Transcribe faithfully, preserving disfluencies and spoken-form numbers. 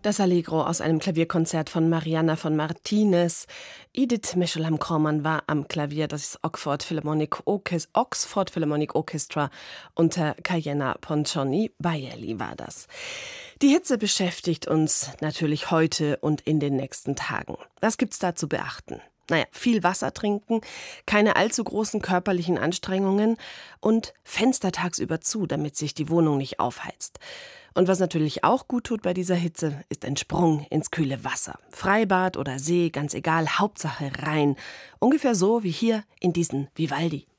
Das Allegro aus einem Klavierkonzert von Marianna von Martinez. Edith Meschelheim-Kraumann war am Klavier, das Oxford Philharmonic Orchestra, Oxford Philharmonic Orchestra unter Kajenna Poncioni-Bajelli war das. Die Hitze beschäftigt uns natürlich heute und in den nächsten Tagen. Was gibt's da zu beachten? Naja, viel Wasser trinken, keine allzu großen körperlichen Anstrengungen und Fenster tagsüber zu, damit sich die Wohnung nicht aufheizt. Und was natürlich auch gut tut bei dieser Hitze, ist ein Sprung ins kühle Wasser. Freibad oder See, ganz egal, Hauptsache rein. Ungefähr so wie hier in diesen Vivaldi.